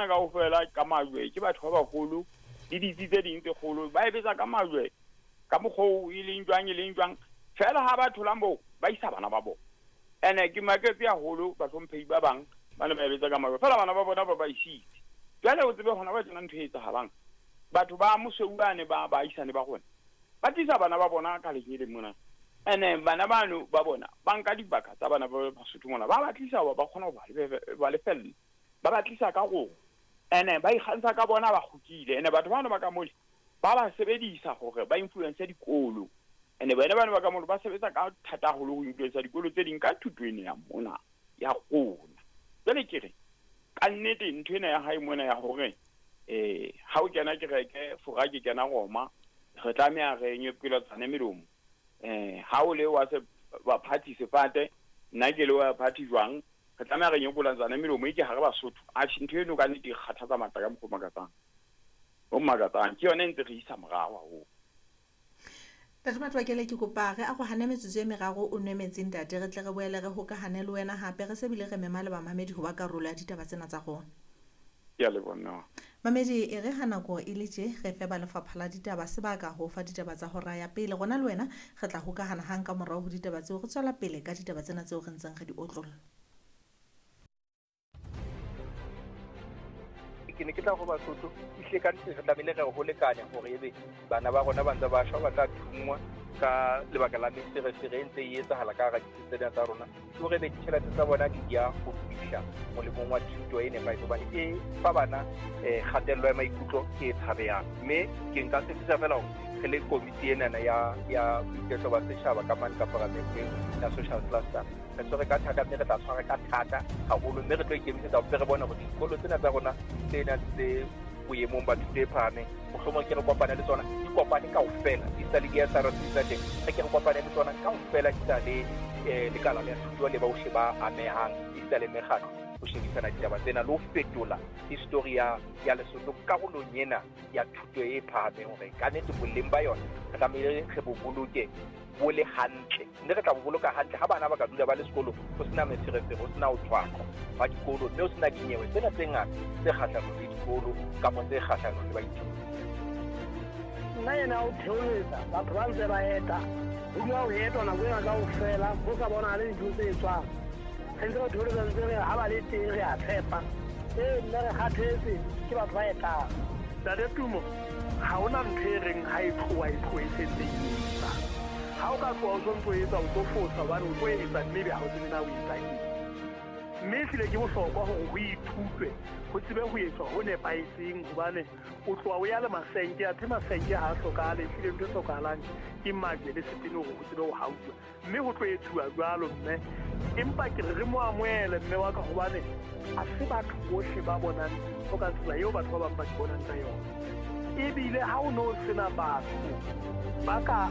tsena kaofela ka majwe ke batho ba bagolo di ditsi tse ding tse kgolo ba ebetsa ka majwe ka mokgwa e leng jwang fela ha batho lambo ba isa bana ba bona ene ke maketse ya holo ba tlomphei ba bang ba ne ba ebetsa ka majwe fela bana ba bona ba isitse jwale o tsebe hona ba tsena ntho e etsahalang batho ba moseuane ba isane ba gona ba tisa bana ba bona ka lekele mona ene bana bano ba bona ba nka dibaka tsa bana ba Basotho mona ba tlisa ba kgona ho ba lefelle ba tlisa ka go ene ba ikgantsha ka bona ba khutile ene batho bana ba ka mole ba sebedisa hore ba influence dikolo ene bana ba ka mole ba sebetsa ka thata ho lo influence dikolo tse ding ka thutweni ya mona ya gona jale ke re ka nnete ntho ena ya hae mona ya hore ha o kena kereke fora ke kena Roma re tlamea re nyepela tsane melomo ha o le wa se ba party se fate nna ke le wa party jwang re tlamea re nyepola tsane melomo e ke ha re Basotho a ntho eno ka nnete kgathatsa mata ka mokgomakatsang o magatsang ke yone ntse re isa morawa ho Tatma twakele ke kopa re a go hane metsotso e meraro o nwe metsing tate re tle re boele re hokahane le wena hape re se bile re mema le ba mamedi ho ba karolo ya ditaba tsena tsa gona ya le bona mamedi e re hana go ile tje re fe ba lefapha la ditaba sebaka ho fa ditaba tsa hora ya pele gona le wena re tla hokahana hang ka morao ho ditaba tseo go tswela pele ka ditaba tsena tseo re ntseng re di otlolla ke ne ke tla go Basotho ihle ka ntse re tlamile re go lekanya gore ebe bana ba rona ba ntse ba shwa ba tla thungwa ka lebaka la reference e etsahala ka ga ditshedi tsa rona gore be ditšhelete tsa bona di ya go fihla molemong wa thuto e nepagetse bane e fa bana kgatello ya maikutlo ke tshabeyang mme ke nka se tsaya fela go le komiti ena ya boiketlo ba setšhaba ka mane ka paramenteng ya social cluster re tsore ka thata mme re tla tshwara ka thata haholo mme re tlo ikemisetsa go re bona gore dikolo tsena tsa rona tsena tse boemong ba thuto e phahame mohlomong ke re kopana le tsona di kopane kaofela di sa le di ya tsa teng re ke re kopane le tsona kaofela di sa le lekala la thuto le ba ohle ba amehang di sa le mekgatlo go shebisana ditaba tsena le ho fetola history ya Lesotho karolong ena ya thuto e phahameng gore ka nnete boleng ba yona re tlamehile re bo boloke bo le hantle mme re tla bo boloka hantle ha bana ba ka dula ba le sekolo go sena meferefere go sena ho tshwakwa ba dikolo mme ho sena dinyewe tsena tse ngata tse kgahlanong le dikolo kapa tse kgahlanong le baithuti nna yena o theoletsa batho ba ntse ba eta ho dula ho etwa nako ena kaofela ho sa bona le dintho tse etswang sentse ba theoletsa ntse re ha ba le teng re a tshepa nna re kgathetse ke batho ba etang tate Tumo ha ona ntho e reng ha e tloha e setse etsa ha o ka tloha o tlo etsa o tlo fosa hobane o tlo etsa maybe ha o tsebe na o etsa eng mme ehlile ke bohlokwa hore ho ithutwe ho tsebe ho etswa ho nepahetseng hobane o tloha o ya le masenke a masenke ha a hlokahale ehlile ntho e hlokahalang ke majwe le setene hore ho tsebe ho hautwa mme ho tlo etsuwa jwalo mme empa ke re mo amohele mme wa ka hobane a se batho bohle ba bonang o ka tsela eo batho ba bang ba di bonang ka yona ebile ha o no sena batho ba ka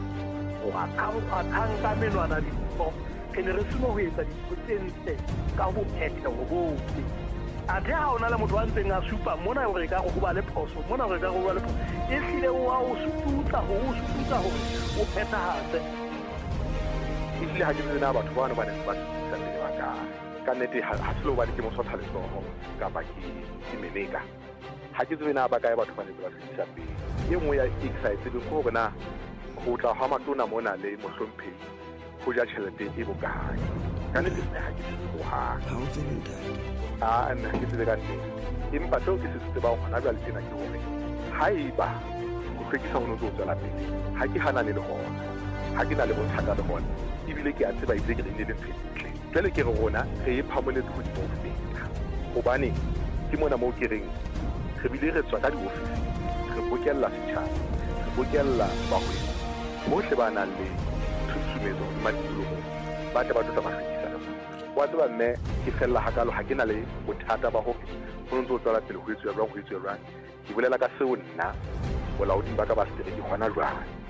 ka menwana dintho ke ne re seno ho etsa dintho tse ntle ka ho phetheho bohle athe ha ona le motho wa ntseng a supa mona hore ka go ba le phoso mona hore ka go ba le phoso ehlile wa o suputsa hore o phethahatse ehlile ha ke tsena batho ba ba ne ba tsitsa le ba ka nnete ha se lo ba ke mo sotha le tsoho kapa ke meneka ha ke tsena ba kae batho ba ne ba tsitsa pele e nngwe ya excited go gore na go tla ha matona mona le mohlomphehi go ja tšhelete e bokae ka nnete ha ke tsebo ha nna ke tsebe ka nnete empa seo ke se tsebang gona jwale tjena ke hore ha eba go hlwekisa ho no tlo tswela pele ha ke hanane le hona ha ke na le bothata le hona ebile ke a tseba itse ke rile le phetle jwale ke re rona re e phamoletse go di feta hobane ke mona moo ke reng re bile re tswa ka diofisi re bokella setjhaba re bokella bahwebi bohle ba nang le tshusumetso madikolong ba tle ba tlotla ba hlwekisa wa tseba mme ke fella hakalo ha ke na le bothata ba hore ho ntse o tswela pele ho etsuwa jwang ke bolela ka seo nna bolaoding ba ka ba setereke hona jwale